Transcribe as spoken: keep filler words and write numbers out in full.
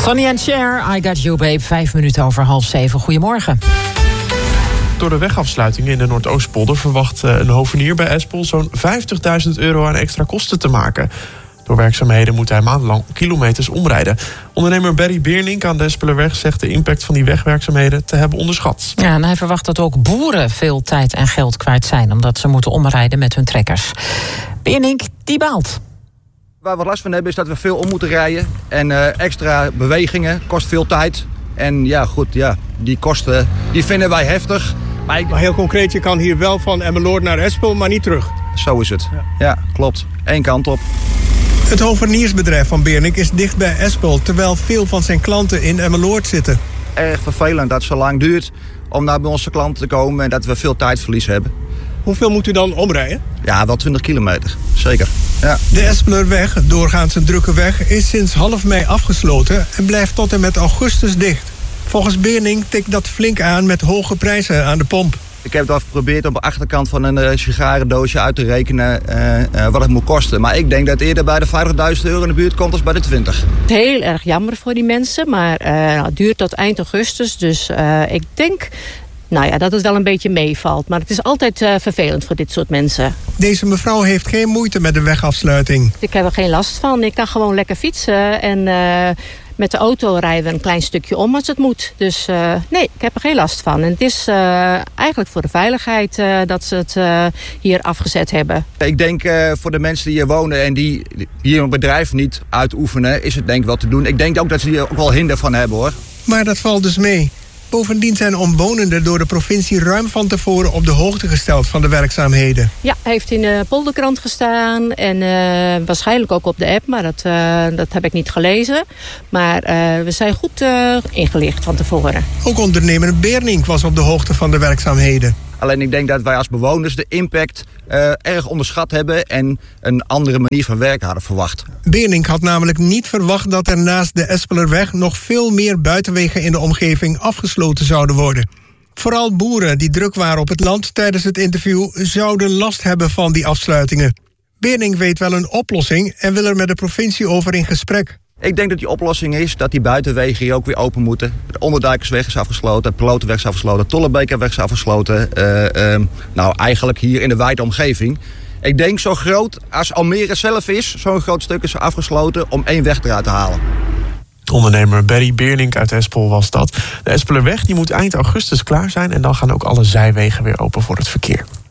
Sonny and Cher, I Got You Babe, vijf minuten over half zeven. Goedemorgen. Door de wegafsluitingen in de Noordoostpolder verwacht een hovenier bij Espel zo'n vijftigduizend euro aan extra kosten te maken. Door werkzaamheden moet hij maandenlang kilometers omrijden. Ondernemer Barry Beernink aan de Espelerweg zegt de impact van die wegwerkzaamheden te hebben onderschat. Ja, en hij verwacht dat ook boeren veel tijd en geld kwijt zijn, omdat ze moeten omrijden met hun trekkers. Beernink, die baalt. Waar we last van hebben is dat we veel om moeten rijden. En uh, extra bewegingen kost veel tijd. En ja, goed, ja, die kosten die vinden wij heftig. Maar, ik... maar heel concreet, je kan hier wel van Emmeloord naar Espel, maar niet terug. Zo is het. Ja, ja klopt. Eén kant op. Het hoveniersbedrijf van Beernink is dicht bij Espel, terwijl veel van zijn klanten in Emmeloord zitten. Erg vervelend dat het zo lang duurt om naar bij onze klanten te komen en dat we veel tijdverlies hebben. Hoeveel moet u dan omrijden? Ja, wel twintig kilometer. Zeker. Ja. De Espelerweg, doorgaans een drukke weg, is sinds half mei afgesloten en blijft tot en met augustus dicht. Volgens Beernink tikt dat flink aan met hoge prijzen aan de pomp. Ik heb wel geprobeerd op de achterkant van een uh, sigarendoosje uit te rekenen uh, uh, wat het moet kosten. Maar ik denk dat het eerder bij de vijftigduizend euro in de buurt komt als bij de twintig. Heel erg jammer voor die mensen, maar uh, het duurt tot eind augustus. Dus uh, ik denk nou ja, dat het wel een beetje meevalt. Maar het is altijd uh, vervelend voor dit soort mensen. Deze mevrouw heeft geen moeite met de wegafsluiting. Ik heb er geen last van. Ik kan gewoon lekker fietsen en... Uh, Met de auto rijden we een klein stukje om als het moet. Dus uh, nee, ik heb er geen last van. En het is uh, eigenlijk voor de veiligheid uh, dat ze het uh, hier afgezet hebben. Ik denk uh, voor de mensen die hier wonen en die hier een bedrijf niet uitoefenen, is het denk ik wel te doen. Ik denk ook dat ze hier ook wel hinder van hebben, hoor. Maar dat valt dus mee. Bovendien zijn omwonenden door de provincie ruim van tevoren op de hoogte gesteld van de werkzaamheden. Ja, heeft in de polderkrant gestaan en uh, waarschijnlijk ook op de app, maar dat, uh, dat heb ik niet gelezen. Maar uh, we zijn goed uh, ingelicht van tevoren. Ook ondernemer Beernink was op de hoogte van de werkzaamheden. Alleen ik denk dat wij als bewoners de impact uh, erg onderschat hebben en een andere manier van werken hadden verwacht. Beernink had namelijk niet verwacht dat er naast de Espelerweg nog veel meer buitenwegen in de omgeving afgesloten zouden worden. Vooral boeren die druk waren op het land tijdens het interview zouden last hebben van die afsluitingen. Beernink weet wel een oplossing en wil er met de provincie over in gesprek. Ik denk dat die oplossing is dat die buitenwegen hier ook weer open moeten. De Onderdijkersweg is afgesloten, de Pelotenweg is afgesloten, Tollebekerweg is afgesloten. Uh, uh, nou, eigenlijk hier in de wijde omgeving. Ik denk zo groot als Almere zelf is, zo'n groot stuk is afgesloten om één weg eruit te halen. Ondernemer Barry Beernink uit Espel was dat. De Espelerweg die moet eind augustus klaar zijn en dan gaan ook alle zijwegen weer open voor het verkeer.